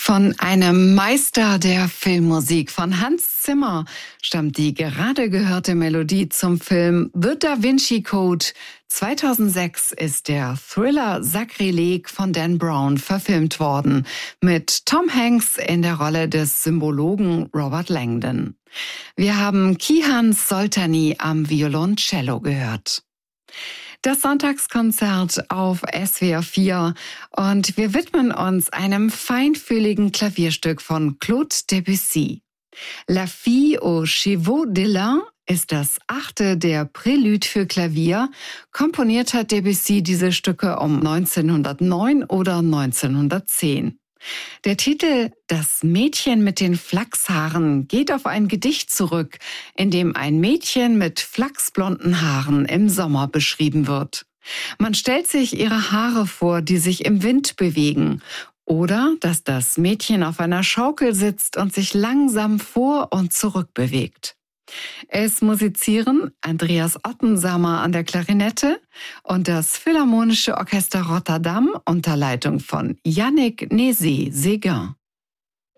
Von einem Meister der Filmmusik, von Hans Zimmer, stammt die gerade gehörte Melodie zum Film The Da Vinci Code. 2006 ist der Thriller Sakrileg von Dan Brown verfilmt worden, mit Tom Hanks in der Rolle des Symbologen Robert Langdon. Wir haben Kihan Soltani am Violoncello gehört. Das Sonntagskonzert auf SWR 4 und wir widmen uns einem feinfühligen Klavierstück von Claude Debussy. La Fille au Chevaux de lin ist das 8. der Prälude für Klavier. Komponiert hat Debussy diese Stücke um 1909 oder 1910. Der Titel »Das Mädchen mit den Flachshaaren« geht auf ein Gedicht zurück, in dem ein Mädchen mit flachsblonden Haaren im Sommer beschrieben wird. Man stellt sich ihre Haare vor, die sich im Wind bewegen, oder dass das Mädchen auf einer Schaukel sitzt und sich langsam vor und zurück bewegt. Es musizieren Andreas Ottensamer an der Klarinette und das Philharmonische Orchester Rotterdam unter Leitung von Yannick Nézet-Séguin.